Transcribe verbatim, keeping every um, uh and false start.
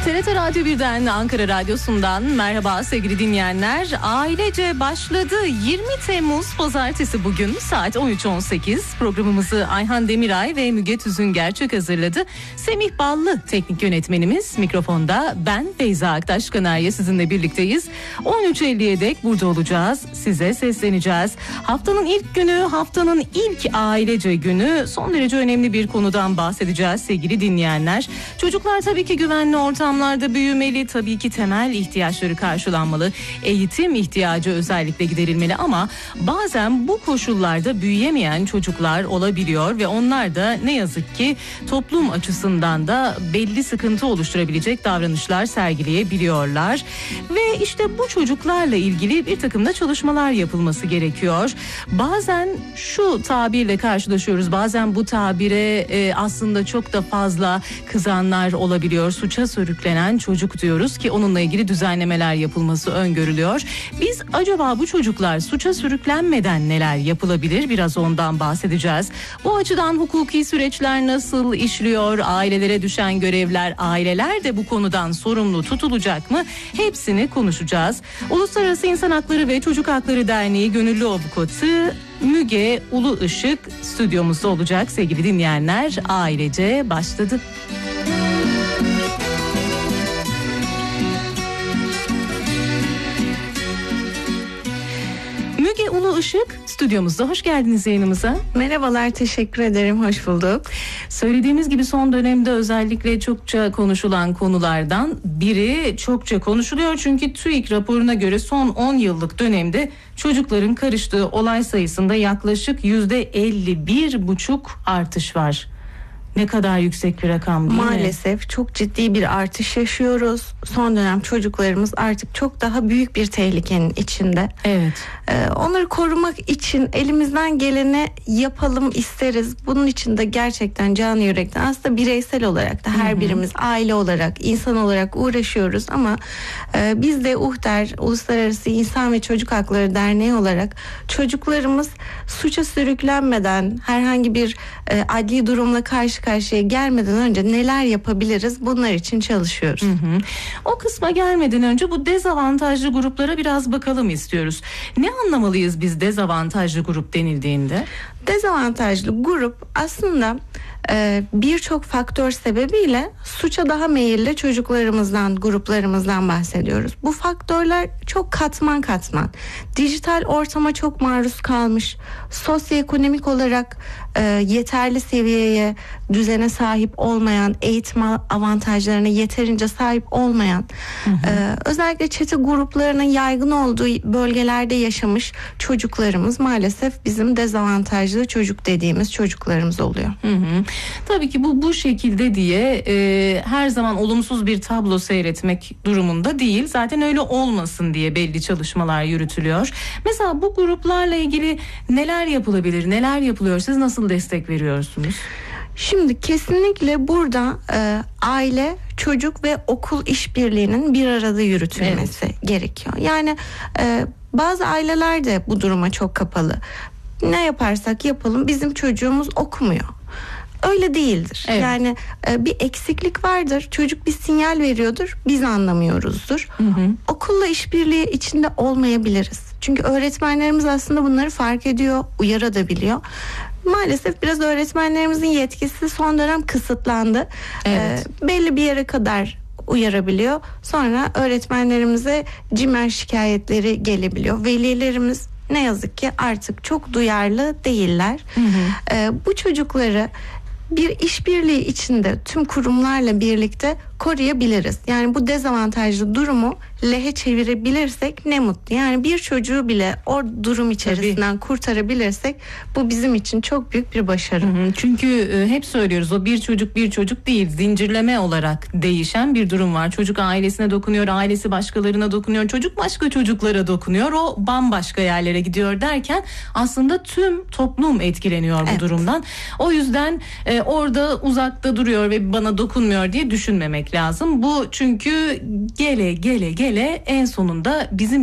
T R T Radyo birden Ankara Radyosu'ndan merhaba sevgili dinleyenler. Ailece başladı. yirmi Temmuz Pazartesi bugün saat on üç on sekiz. Programımızı Ayhan Demiray ve Müge Tüzün Gerçek hazırladı. Semih Ballı teknik yönetmenimiz, mikrofonda ben Feyza Aktaş Kanarya sizinle birlikteyiz. on üç elliye dek burada olacağız. Size sesleneceğiz. Haftanın ilk günü, haftanın ilk ailece günü, son derece önemli bir konudan bahsedeceğiz sevgili dinleyenler. Çocuklar tabii ki güvenli ortamlarda büyümeli, tabii ki temel ihtiyaçları karşılanmalı, eğitim ihtiyacı özellikle giderilmeli ama bazen bu koşullarda büyüyemeyen çocuklar olabiliyor ve onlar da ne yazık ki toplum açısından da belli sıkıntı oluşturabilecek davranışlar sergileyebiliyorlar. Ve işte bu çocuklarla ilgili bir takım da çalışmalar yapılması gerekiyor. Bazen şu tabirle karşılaşıyoruz, bazen bu tabire e, aslında çok da fazla kızanlar olabiliyor. Suça sürüklenen çocuk diyoruz ki onunla ilgili düzenlemeler yapılması öngörülüyor. Biz acaba bu çocuklar suça sürüklenmeden neler yapılabilir? Biraz ondan bahsedeceğiz. Bu açıdan hukuki süreçler nasıl işliyor? Ailelere düşen görevler, aileler de bu konudan sorumlu tutulacak mı? Hepsini konuşacağız. Uluslararası İnsan Hakları ve Çocuk Hakları Derneği gönüllü avukatı Müge Uluışık stüdyomuzda olacak sevgili dinleyenler. Ailece başladı. Müge Uluışık stüdyomuzda. Hoş geldiniz yayınımıza. Merhabalar, teşekkür ederim. Hoş bulduk. Söylediğimiz gibi son dönemde özellikle çokça konuşulan konulardan biri, çokça konuşuluyor. Çünkü TÜİK raporuna göre son on yıllık dönemde çocukların karıştığı olay sayısında yaklaşık yüzde elli bir buçuk artış var. Ne kadar yüksek bir rakam değil mi? Maalesef çok ciddi bir artış yaşıyoruz. Son dönem çocuklarımız artık çok daha büyük bir tehlikenin içinde. Evet. Ee, onları korumak için elimizden geleni yapalım isteriz. Bunun için de gerçekten canı yürekten, aslında bireysel olarak da her Hı-hı. birimiz aile olarak, insan olarak uğraşıyoruz ama e, biz de UHDER, Uluslararası İnsan ve Çocuk Hakları Derneği olarak çocuklarımız suça sürüklenmeden, herhangi bir e, adli durumla karşı karşıya gelmeden önce neler yapabiliriz, bunlar için çalışıyoruz. Hı hı. O kısma gelmeden önce bu dezavantajlı gruplara biraz bakalım istiyoruz. Ne anlamalıyız biz dezavantajlı grup denildiğinde? Dezavantajlı grup aslında e, birçok faktör sebebiyle suça daha meyilli çocuklarımızdan, gruplarımızdan bahsediyoruz. Bu faktörler çok katman katman. Dijital ortama çok maruz kalmış, sosyoekonomik olarak e, yeterli seviyeye, düzene sahip olmayan, eğitim avantajlarına yeterince sahip olmayan, hı hı. E, özellikle çete gruplarının yaygın olduğu bölgelerde yaşamış çocuklarımız maalesef bizim dezavantajlı çocuk dediğimiz çocuklarımız oluyor. Hı hı. Tabii ki bu bu şekilde diye e, her zaman olumsuz bir tablo seyretmek durumunda değil. Zaten öyle olmasın diye belli çalışmalar yürütülüyor. Mesela bu gruplarla ilgili neler yapılabilir, neler yapılıyor? Siz nasıl destek veriyorsunuz? Şimdi kesinlikle burada e, aile, çocuk ve okul işbirliğinin bir arada yürütülmesi evet. gerekiyor. Yani e, bazı aileler de bu duruma çok kapalı. Ne yaparsak yapalım bizim çocuğumuz okumuyor. Öyle değildir. Evet. Yani e, bir eksiklik vardır. Çocuk bir sinyal veriyordur. Biz anlamıyoruzdur. Hı hı. Okulla işbirliği içinde olmayabiliriz. Çünkü öğretmenlerimiz aslında bunları fark ediyor, uyarabiliyor. Maalesef biraz öğretmenlerimizin yetkisi son dönem kısıtlandı. Evet. E, belli bir yere kadar uyarabiliyor. Sonra öğretmenlerimize cimer şikayetleri gelebiliyor. Velilerimiz ne yazık ki artık çok duyarlı değiller. Hı hı. E, bu çocukları bir işbirliği içinde tüm kurumlarla birlikte koruyabiliriz. Yani bu dezavantajlı durumu lehe çevirebilirsek ne mutlu. Yani bir çocuğu bile o durum içerisinden Tabii. kurtarabilirsek bu bizim için çok büyük bir başarı. Hı hı. Çünkü e, hep söylüyoruz, o bir çocuk bir çocuk değil, zincirleme olarak değişen bir durum var. Çocuk ailesine dokunuyor, ailesi başkalarına dokunuyor, çocuk başka çocuklara dokunuyor, o bambaşka yerlere gidiyor derken aslında tüm toplum etkileniyor bu evet. durumdan. O yüzden e, orada uzakta duruyor ve bana dokunmuyor diye düşünmemek lazım. Bu çünkü gele gele gele en sonunda bizim